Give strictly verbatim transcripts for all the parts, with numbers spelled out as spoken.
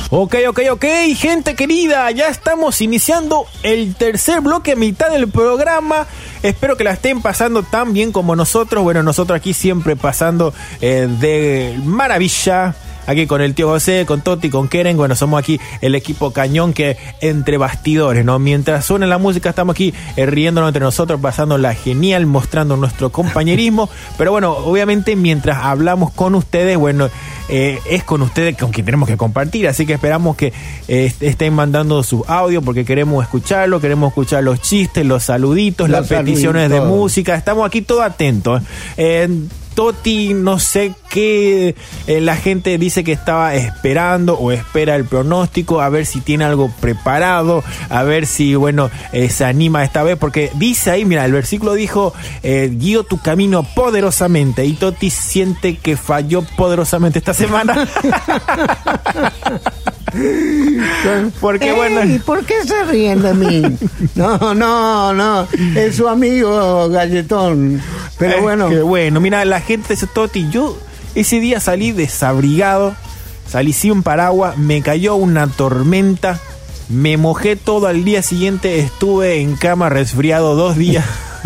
Ok, ok, ok, gente querida, ya estamos iniciando el tercer bloque, mitad del programa. Espero que la estén pasando tan bien como nosotros. Bueno, nosotros aquí siempre pasando eh, de maravilla. Aquí con el tío José, con Toti, con Keren. Bueno, somos aquí el equipo cañón que entre bastidores, ¿no? Mientras suena la música estamos aquí eh, riéndonos entre nosotros, pasándola genial, mostrando nuestro compañerismo. Pero bueno, obviamente mientras hablamos con ustedes, bueno, eh, es con ustedes con quien tenemos que compartir. Así que esperamos que eh, estén mandando su audio porque queremos escucharlo, queremos escuchar los chistes, los saluditos, los las saluditos. peticiones de música. Estamos aquí todos atentos. Eh, Toti, no sé qué, eh, la gente dice que estaba esperando o espera el pronóstico, a ver si tiene algo preparado, a ver si, bueno, eh, se anima esta vez, porque dice ahí, mira, el versículo dijo, eh, guío tu camino poderosamente, y Toti siente que falló poderosamente esta semana. Porque Ey, bueno, ¿por qué se ríen de mí? No, no, no, es su amigo Galletón. Pero eh, bueno. Que bueno, mira, la gente dice, Toti, yo ese día salí desabrigado, salí sin paraguas, me cayó una tormenta, me mojé todo al día siguiente, estuve en cama resfriado dos días.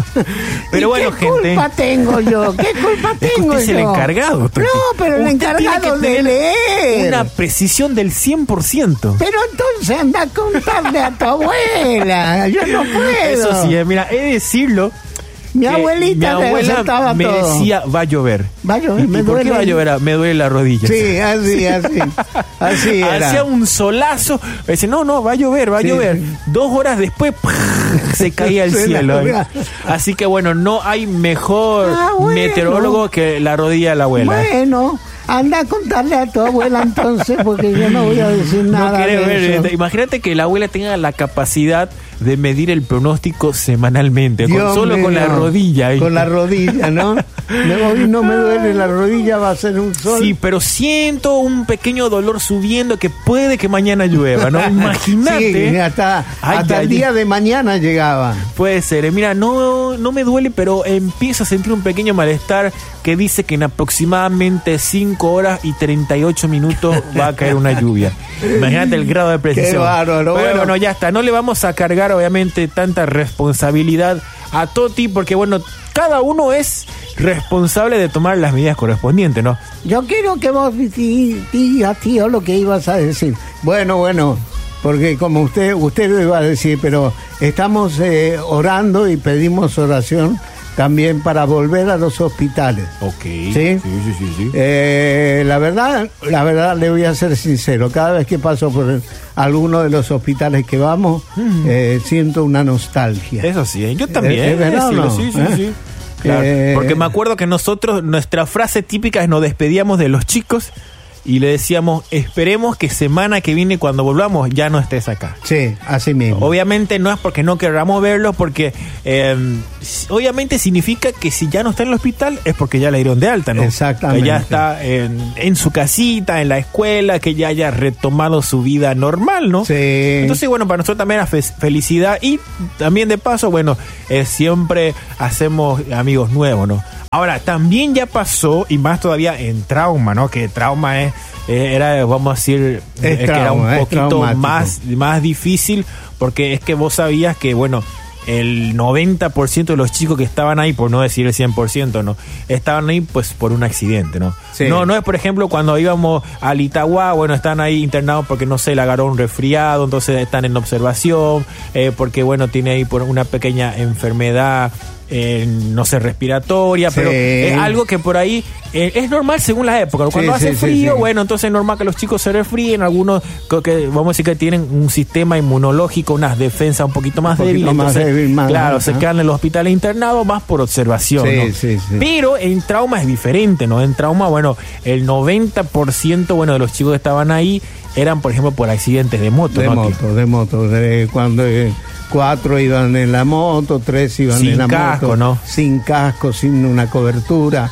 Pero bueno, ¿qué gente. ¿Qué culpa tengo yo? ¿Qué culpa es que tengo usted es yo? el encargado. Toti. No, pero el usted encargado de leer. Una precisión del cien por ciento. Pero entonces anda a contarle a tu abuela. Yo no puedo. Eso sí, mira, he de decirlo. Mi abuelita mi abuela me todo. decía, va a llover. Va a llover, ¿Y, me ¿y por duele. qué va a llover? Me duele la rodilla. Sí, así, así. Así era. Hacía un solazo. Me dice, no, no, va a llover, va a sí, llover. Sí. Dos horas después, se caía el se cielo. ¿eh? Así que bueno, no hay mejor ah, bueno. meteorólogo que la rodilla de la abuela. Bueno. Anda a contarle a tu abuela entonces, porque yo no voy a decir nada no de ver, eso. Imagínate que la abuela tenga la capacidad de medir el pronóstico semanalmente, con, solo mío, con la rodilla. ¿eh? Con la rodilla, ¿no? Hoy no me duele la rodilla, va a ser un sol. Sí, pero siento un pequeño dolor subiendo que puede que mañana llueva, ¿no? Imagínate. Sí, hasta, ay, hasta ay, el día de mañana llegaba. Puede ser. Mira, no, no me duele, pero empiezo a sentir un pequeño malestar que dice que en aproximadamente cinco horas y treinta y ocho minutos va a caer una lluvia. Imagínate el grado de precisión. Qué bárbaro. Pero bueno. bueno, ya está. No le vamos a cargar, obviamente, tanta responsabilidad a Toti, porque bueno, cada uno es responsable de tomar las medidas correspondientes, ¿no? Yo quiero que vos digas, tío, lo que ibas a decir. Bueno, bueno, porque como usted, usted lo iba a decir, pero estamos eh, orando y pedimos oración también para volver a los hospitales. Ok. ¿Sí? Sí, sí, sí, sí. Eh, la verdad, la verdad, le voy a ser sincero. Cada vez que paso por el, alguno de los hospitales que vamos, mm. eh, siento una nostalgia. Eso sí, ¿eh? Yo también. ¿Es, es verdad, sí, no? sí, sí, ¿Eh? sí. Claro, eh, porque me acuerdo que nosotros, nuestra frase típica es nos despedíamos de los chicos y le decíamos, esperemos que semana que viene cuando volvamos ya no estés acá. Sí, así mismo. Obviamente no es porque no queramos verlos, porque eh, obviamente significa que si ya no está en el hospital es porque ya le dieron de alta, ¿no? Exactamente. Que ya está en, en su casita, en la escuela, que ya haya retomado su vida normal, ¿no? Sí. Entonces, bueno, para nosotros también era fe- felicidad y también de paso, bueno, eh, siempre hacemos amigos nuevos, ¿no? Ahora, también ya pasó, y más todavía en trauma, ¿no? Que trauma es, eh, era, vamos a decir, es es trauma, que era un poquito es más, más difícil, porque es que vos sabías que, bueno, el noventa por ciento de los chicos que estaban ahí, por no decir el cien por ciento, ¿no? Estaban ahí, pues, por un accidente, ¿no? Sí. No, no es, por ejemplo, cuando íbamos al Itagua, bueno, están ahí internados porque, no sé, le agarró un resfriado, entonces están en observación, eh, porque, bueno, tiene ahí por una pequeña enfermedad, eh, no sé, respiratoria, sí. Pero es algo que por ahí eh, es normal según la época. Cuando sí, hace sí, frío, sí, sí. bueno, entonces es normal que los chicos se resfríen, algunos que vamos a decir que tienen un sistema inmunológico, unas defensas un poquito más débiles, entonces, débil, más, claro, más, se quedan en los hospitales internados más por observación, sí, ¿no? sí, sí. Pero en trauma es diferente, ¿no? En trauma, bueno, el noventa por ciento bueno, de los chicos que estaban ahí eran, por ejemplo, por accidentes de moto, de ¿no? moto, de moto, de cuando eh, cuatro iban en la moto, tres iban sin en la casco, moto, ¿no? sin casco, sin una cobertura.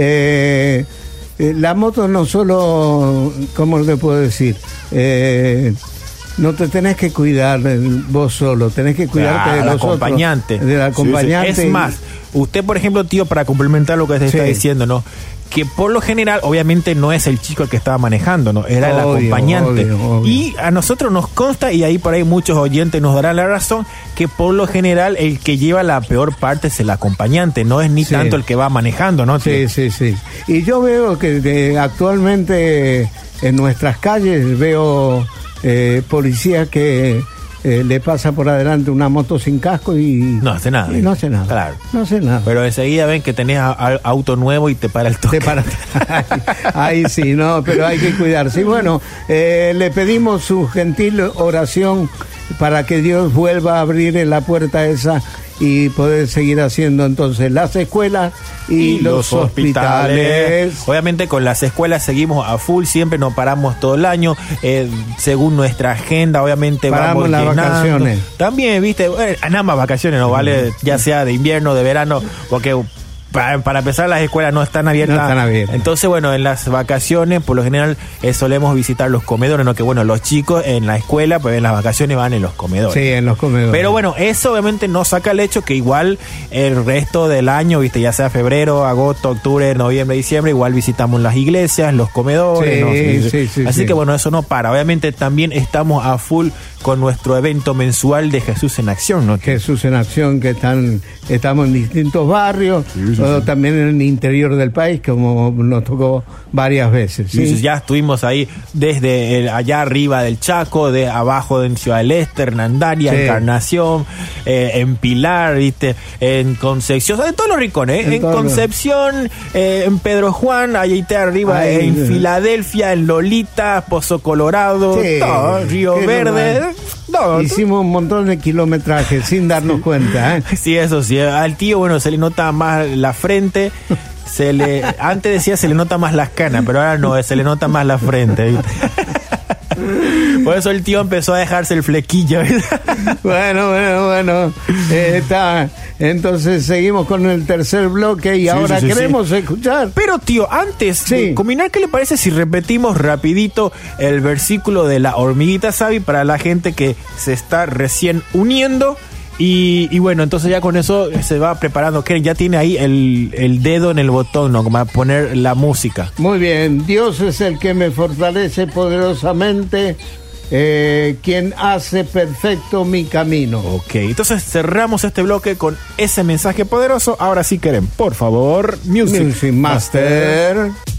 Eh, eh, la moto no solo, ¿cómo le puedo decir? Eh, no te tenés que cuidar vos solo, tenés que cuidarte claro, de los acompañante. otros. Del acompañante. Sí, sí. Es más, usted, por ejemplo, tío, para complementar lo que se sí. está diciendo, ¿no? que por lo general, obviamente no es el chico el que estaba manejando, no, era obvio, el acompañante. Obvio, obvio. Y a nosotros nos consta, y ahí por ahí muchos oyentes nos darán la razón, que por lo general el que lleva la peor parte es el acompañante, no es ni sí. tanto el que va manejando, ¿no? Sí, sí, sí. Y yo veo que de, actualmente en nuestras calles veo eh, policías que eh, le pasa por adelante una moto sin casco y no hace nada. Y no hace nada. Claro. No hace nada. Pero enseguida ven que tenés a, a, auto nuevo y te para el toque. Te para. Ahí sí, no, pero hay que cuidarse. Y bueno, eh, le pedimos su gentil oración para que Dios vuelva a abrir en la puerta esa y poder seguir haciendo entonces las escuelas y, y los, los hospitales. hospitales. Obviamente con las escuelas seguimos a full, siempre nos paramos todo el año, eh, según nuestra agenda, obviamente paramos vamos las llenando. Vacaciones. También, viste, bueno, nada más vacaciones, no vale, ya sea de invierno, de verano, porque Para, para empezar, las escuelas no están abiertas. No están abiertas. Entonces, bueno, en las vacaciones, por lo general, eh, solemos visitar los comedores, ¿no? Que bueno, los chicos en la escuela, pues en las vacaciones van en los comedores. Sí, en los comedores. Pero bueno, eso obviamente no saca el hecho que igual el resto del año, viste, ya sea febrero, agosto, octubre, noviembre, diciembre, igual visitamos las iglesias, los comedores, sí, ¿no? Sí, sí, sí, Así sí. que bueno, eso no para. Obviamente también estamos a full con nuestro evento mensual de Jesús en Acción, ¿no? Jesús en Acción, que están, estamos en distintos barrios, sí, sí, sí. también en el interior del país, como nos tocó varias veces. ¿sí? Sí, ya estuvimos ahí desde el, allá arriba del Chaco, de abajo en Ciudad del Este, Hernandaria, sí. Encarnación, eh, en Pilar, viste, en Concepción, en todos los rincones, ¿eh? en, en Concepción, eh, en Pedro Juan, allá arriba, ahí, en sí. Filadelfia, en Lolita, Pozo Colorado, sí, todo, Río Verde. No, hicimos un montón de kilometrajes sin darnos cuenta, ¿eh? Sí, eso sí. Al tío, bueno, se le nota más la frente. Se le, antes decía se le nota más las canas, pero ahora no, se le nota más la frente, ¿viste? Por eso el tío empezó a dejarse el flequillo, ¿viste? Bueno, bueno, bueno. Eh, está. Entonces seguimos con el tercer bloque y sí, ahora sí, sí, queremos sí. escuchar. Pero tío, antes, sí. eh, combinar, ¿qué le parece si repetimos rapidito el versículo de la hormiguita Sabi para la gente que se está recién uniendo? Y, y bueno, entonces ya con eso se va preparando. Keren ya tiene ahí el, el dedo en el botón, ¿no? Como a poner la música. Muy bien. Dios es el que me fortalece poderosamente, eh, quien hace perfecto mi camino. Ok, entonces cerramos este bloque con ese mensaje poderoso. Ahora sí, Keren, por favor, Music, Music Master. Master.